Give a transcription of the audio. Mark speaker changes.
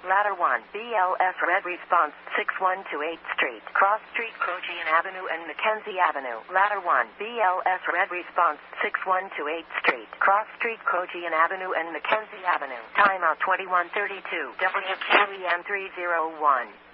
Speaker 1: Ladder 1, BLS red response, 6128 Street, Cross Street, Crojian Avenue and Mackenzie Avenue. Ladder 1, BLS red response, 6128 Street, Cross Street, Crojian Avenue and Mackenzie Avenue. Timeout 2132, WQEM 301.